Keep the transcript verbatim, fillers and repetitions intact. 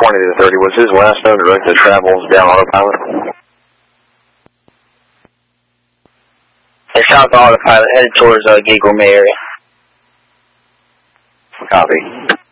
twenty to thirty, was his last known directed travels down autopilot? And south autopilot headed towards uh, Gate Gourmet area. Copy.